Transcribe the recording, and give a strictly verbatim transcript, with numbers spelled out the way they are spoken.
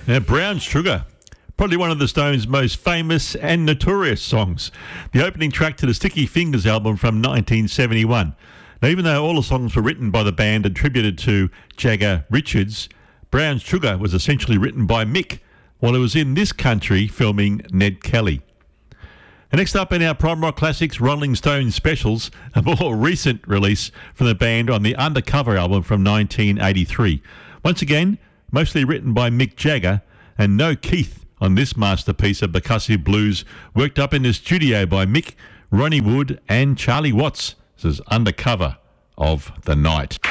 Now, Brown Sugar, probably one of the Stones' most famous and notorious songs. The opening track to the Sticky Fingers album from nineteen seventy-one. Now, even though all the songs were written by the band and attributed to Jagger Richards, Brown Sugar was essentially written by Mick while he was in this country filming Ned Kelly. And next up in our Prime Rock Classics Rolling Stones specials, a more recent release from the band on the Undercover album from nineteen eighty-three. Once again, mostly written by Mick Jagger, and no Keith on this masterpiece of percussive blues, worked up in the studio by Mick, Ronnie Wood and Charlie Watts. This is Undercover of the Night.